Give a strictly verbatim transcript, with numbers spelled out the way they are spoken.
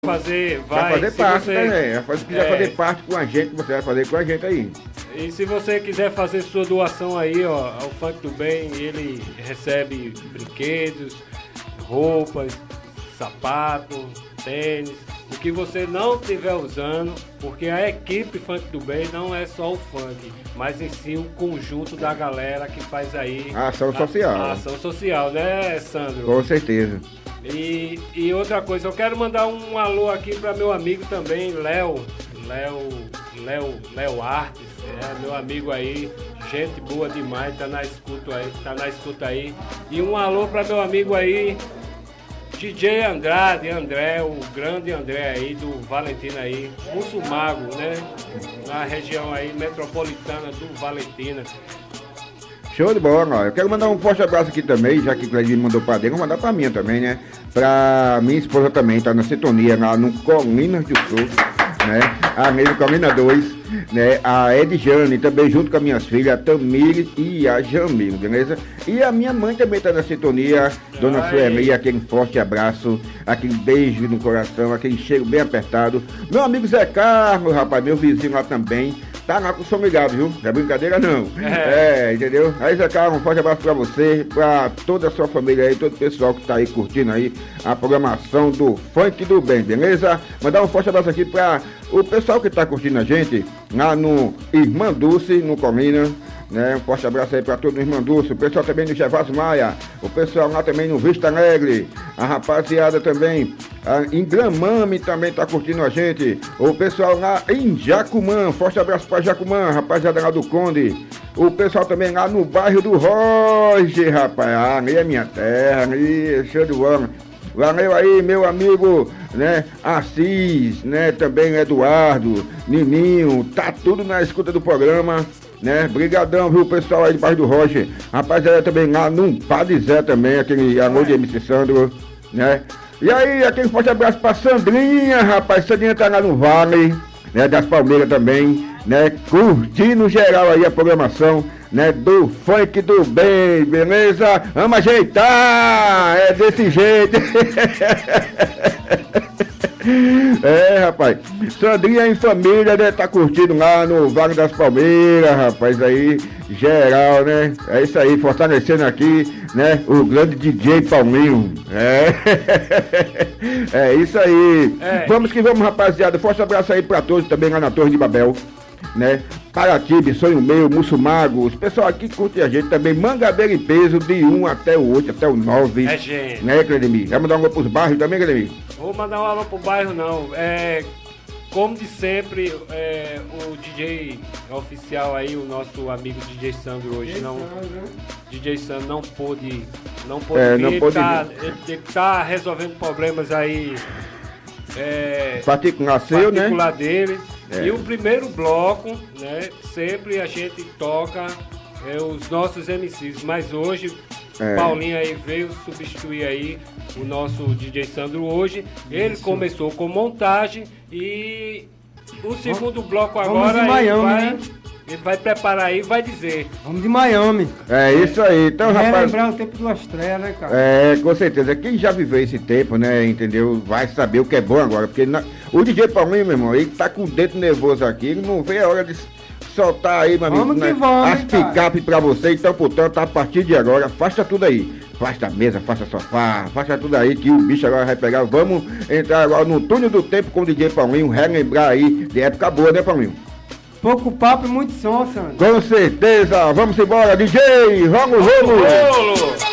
fazer, vai, vai fazer se parte, você, né? Se quiser é, fazer parte com a gente, você vai fazer com a gente aí. E se você quiser fazer sua doação aí, ó, ao Funk do Bem, ele recebe brinquedos, roupas, sapato, tênis, o que você não estiver usando, porque a equipe Funk do Bem não é só o funk, mas em si o conjunto da galera que faz aí a ação social. A, a ação social, né, Sandro? Com certeza. E, e outra coisa, eu quero mandar um alô aqui para meu amigo também, Léo, Léo, Léo, Léo Artes, é meu amigo aí, gente boa demais, tá na escuta aí, tá na escuta aí. E um alô para meu amigo aí, D J Andrade, André, o grande André aí do Valentina aí, Mussumago, né? Na região aí metropolitana do Valentina. Show de bola, ó. Eu quero mandar um forte abraço aqui também, já que o Cleitinho mandou pra dele, vou mandar pra mim também, né? Pra minha esposa também, tá na sintonia lá no Colinas do Sul, né? A Nele Colina dois, né? A Edjane também junto com as minhas filhas, a Tamires e a Jamil, beleza? E a minha mãe também tá na sintonia, Dona Sueli, aquele forte abraço, aquele beijo no coração, aquele cheiro bem apertado. Meu amigo Zé Carlos, rapaz, meu vizinho lá também. Tá lá com o som ligado, viu? Não é brincadeira não. É, é entendeu? Aí, Zé Carlos, um forte abraço pra você, pra toda a sua família aí, todo o pessoal que tá aí curtindo aí a programação do Funk do Bem, beleza? Mandar um forte abraço aqui pra o pessoal que tá curtindo a gente lá no Irmã Dulce, no Colina, né? Um forte abraço aí pra todo o Irmã Dulce, o pessoal também no Gervásio Maia, o pessoal lá também no Vista Alegre, a rapaziada também a, em Gramame também tá curtindo a gente, o pessoal lá em Jacumã, forte abraço pra Jacumã, rapaziada lá do Conde, o pessoal também lá no bairro do Roger, rapaz, ah, ali é minha terra, ali, show de bola. Valeu aí, meu amigo, né, Assis, né, também Eduardo, Nininho, tá tudo na escuta do programa, né, brigadão, viu, pessoal aí debaixo do Roger, rapaziada também lá no Padre Zé também, aquele amor de M C Sandro, né, e aí, aquele forte abraço pra Sandrinha, rapaz, Sandrinha tá lá no Vale, né, das Palmeiras também, né, curtindo geral aí a programação, né, do Funk do Bem, beleza? Vamos ajeitar, é desse jeito. É, rapaz, Sandrinha em família, né, tá curtindo lá no Vale das Palmeiras, rapaz, aí, geral, né, é isso aí, fortalecendo aqui, né, o grande D J Palminho, é, é isso aí, é. Vamos que vamos, rapaziada, forte abraço aí pra todos também lá na Torre de Babel, né, Paratibe, Sonho Meu, Mussumago, os pessoal aqui curte a gente também, Mangabeira em peso, de um até o oito, até o nove, é gente, né, Cledemir? Vai mandar um alô pros bairros também, Cledemir? Vou mandar um alô pro bairro não, é, como de sempre, é, o D J oficial aí, o nosso amigo D J Sandro hoje, não, D J Sandro não pôde, não pôde é, vir, não ele, pôde tá, ele, ele tá resolvendo problemas aí, é, particular seu, particular né? dele. É. E o primeiro bloco, né, sempre a gente toca é, os nossos M Cs, mas hoje é. Paulinho aí veio substituir aí o nosso D J Sandro hoje. Ele Isso. começou com montagem e o segundo bloco agora Vamos de Miami, ele, vai, né? ele vai preparar aí e vai dizer. Vamos de Miami. É isso aí, então é rapaz. lembrar o tempo do Astrea, né, cara? É, com certeza. Quem já viveu esse tempo, né, entendeu? Vai saber o que é bom agora. Porque na... o D J Paulinho, meu irmão, ele tá com o dedo nervoso aqui, ele não vê a hora de soltar aí, meu amigo, vamos né, que vamos, as picape pra você. Então, portanto, a partir de agora, faça tudo aí. Faça a mesa, faça sofá, faça tudo aí que o bicho agora vai pegar. Vamos entrar agora no túnel do tempo com o D J Paulinho, relembrar aí de época boa, né, Paulinho? Pouco papo e muito som, Sandro. Com certeza. Vamos embora, D J. Vamos, vamos. vamos.